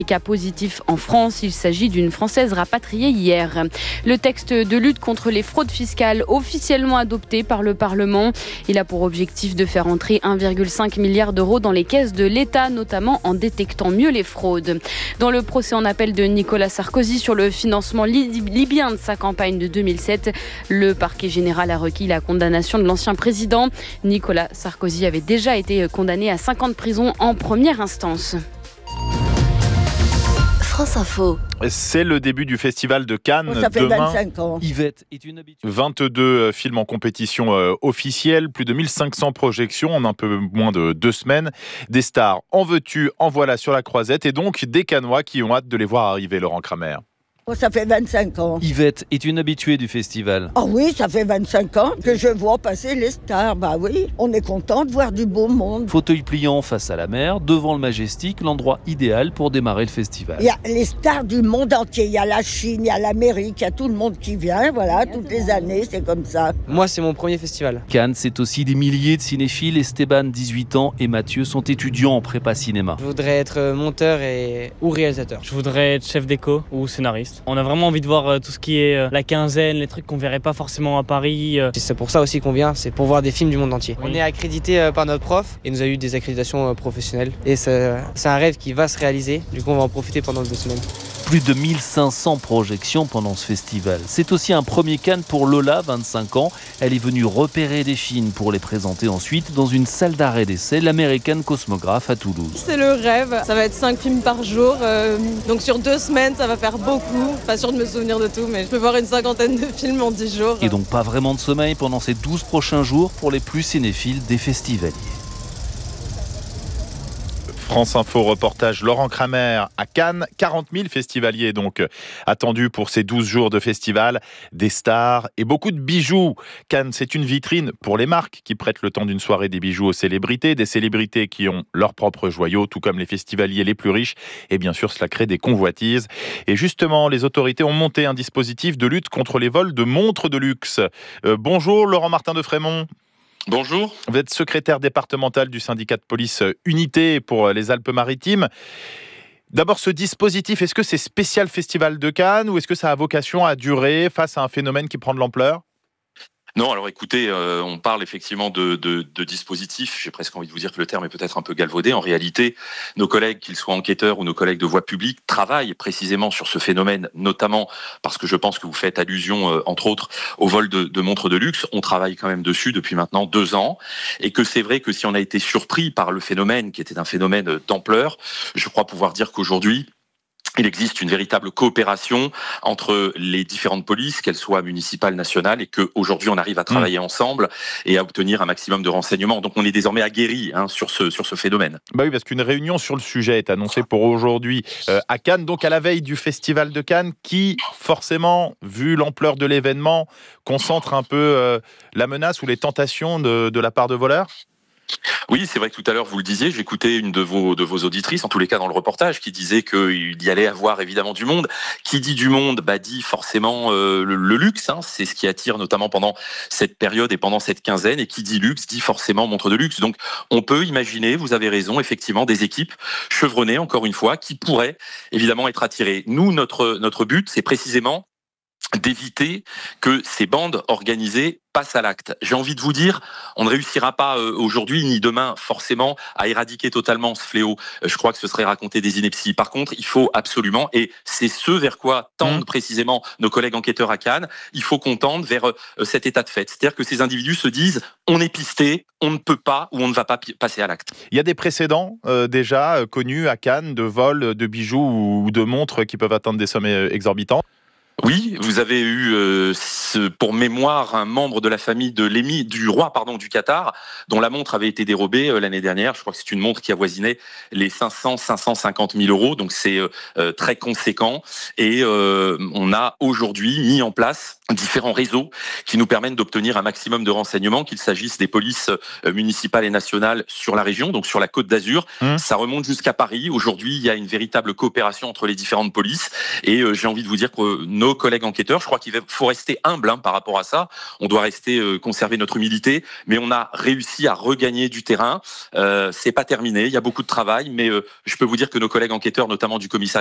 Cas positif en France, il s'agit d'une Française rapatriée hier. Le texte de lutte contre les fraudes fiscales officiellement adopté par le Parlement. Il a pour objectif de faire entrer 1,5 milliard d'euros dans les caisses de l'État, notamment en détectant mieux les fraudes. Dans le procès en appel de Nicolas Sarkozy sur le financement libyen de sa campagne de 2007, le parquet général a requis la condamnation de l'ancien président. Nicolas Sarkozy avait déjà été condamné à 5 ans de prison en première instance. France Info. C'est le début du festival de Cannes. Ça fait demain. 25 ans. Yvette est une habituée. 22 films en compétition officielle, plus de 1500 projections en un peu moins de 2 semaines. Des stars en veux-tu, en voilà sur la croisette et donc des Cannois qui ont hâte de les voir arriver, Laurent Kramer. Ça fait 25 ans. Yvette est une habituée du festival. Ah oui, ça fait 25 ans que je vois passer les stars. Bah oui, on est content de voir du beau monde. Fauteuil pliant face à la mer, devant le Majestic, l'endroit idéal pour démarrer le festival. Il y a les stars du monde entier. Il y a la Chine, il y a l'Amérique, il y a tout le monde qui vient. Voilà, toutes les années, c'est comme ça. Moi, c'est mon premier festival. Cannes, c'est aussi des milliers de cinéphiles. Esteban, 18 ans, et Mathieu sont étudiants en prépa cinéma. Je voudrais être monteur ou réalisateur. Je voudrais être chef déco ou scénariste. On a vraiment envie de voir tout ce qui est la quinzaine, les trucs qu'on verrait pas forcément à Paris. C'est pour ça aussi qu'on vient, c'est pour voir des films du monde entier. Oui. On est accrédité par notre prof et nous a eu des accréditations professionnelles. Et c'est un rêve qui va se réaliser, du coup on va en profiter pendant 2 semaines. Plus de 1500 projections pendant ce festival. C'est aussi un premier Cannes pour Lola, 25 ans. Elle est venue repérer des films pour les présenter ensuite dans une salle d'arrêt d'essai, l'American Cosmograph à Toulouse. C'est le rêve, ça va être 5 films par jour, donc sur 2 semaines ça va faire beaucoup. Pas sûr de me souvenir de tout, mais je peux voir une 50aine de films en 10 jours. Et donc pas vraiment de sommeil pendant ces 12 prochains jours pour les plus cinéphiles des festivaliers. France Info reportage Laurent Kramer à Cannes. 40 000 festivaliers donc attendus pour ces 12 jours de festival. Des stars et beaucoup de bijoux. Cannes, c'est une vitrine pour les marques qui prêtent le temps d'une soirée des bijoux aux célébrités. Des célébrités qui ont leurs propres joyaux, tout comme les festivaliers les plus riches. Et bien sûr, cela crée des convoitises. Et justement, les autorités ont monté un dispositif de lutte contre les vols de montres de luxe. Bonjour Laurent Martin de Frémont. Bonjour. Vous êtes secrétaire départemental du syndicat de police Unité pour les Alpes-Maritimes. D'abord, ce dispositif, est-ce que c'est spécial Festival de Cannes ou est-ce que ça a vocation à durer face à un phénomène qui prend de l'ampleur ? Non, alors écoutez, on parle effectivement de dispositifs. J'ai presque envie de vous dire que le terme est peut-être un peu galvaudé. En réalité, nos collègues, qu'ils soient enquêteurs ou nos collègues de voie publique, travaillent précisément sur ce phénomène, notamment parce que je pense que vous faites allusion, entre autres, au vol de montres de luxe. On travaille quand même dessus depuis maintenant 2 ans. Et que c'est vrai que si on a été surpris par le phénomène, qui était un phénomène d'ampleur, je crois pouvoir dire qu'aujourd'hui, il existe une véritable coopération entre les différentes polices, qu'elles soient municipales, nationales, et qu'aujourd'hui on arrive à travailler ensemble et à obtenir un maximum de renseignements. Donc on est désormais aguerris sur ce phénomène. Bah oui, parce qu'une réunion sur le sujet est annoncée pour aujourd'hui à Cannes, donc à la veille du Festival de Cannes, qui forcément, vu l'ampleur de l'événement, concentre un peu la menace ou les tentations de la part de voleurs. Oui, c'est vrai que tout à l'heure, vous le disiez, j'écoutais une de vos auditrices, en tous les cas dans le reportage, qui disait qu'il y allait avoir évidemment du monde. Qui dit du monde, dit forcément le luxe, c'est ce qui attire notamment pendant cette période et pendant cette quinzaine, et qui dit luxe, dit forcément montre de luxe. Donc on peut imaginer, vous avez raison, effectivement, des équipes chevronnées, encore une fois, qui pourraient évidemment être attirées. Nous, notre but, c'est précisément d'éviter que ces bandes organisées passent à l'acte. J'ai envie de vous dire, on ne réussira pas aujourd'hui ni demain forcément à éradiquer totalement ce fléau. Je crois que ce serait raconter des inepties. Par contre, il faut absolument, et c'est ce vers quoi tendent précisément nos collègues enquêteurs à Cannes, il faut qu'on tende vers cet état de fait. C'est-à-dire que ces individus se disent, on est pisté, on ne peut pas ou on ne va pas passer à l'acte. Il y a des précédents déjà connus à Cannes de vols de bijoux ou de montres qui peuvent atteindre des sommes exorbitants. Oui, vous avez eu pour mémoire un membre de la famille du roi du Qatar, dont la montre avait été dérobée l'année dernière. Je crois que c'est une montre qui avoisinait les 550 000 euros, donc c'est très conséquent. Et on a aujourd'hui mis en place différents réseaux qui nous permettent d'obtenir un maximum de renseignements, qu'il s'agisse des polices municipales et nationales sur la région, donc sur la Côte d'Azur. Ça remonte jusqu'à Paris. Aujourd'hui, il y a une véritable coopération entre les différentes polices et j'ai envie de vous dire que nos collègues enquêteurs, je crois qu'il faut rester humble par rapport à ça. On doit rester conserver notre humilité, mais on a réussi à regagner du terrain. C'est pas terminé, il y a beaucoup de travail, mais je peux vous dire que nos collègues enquêteurs, notamment du commissariat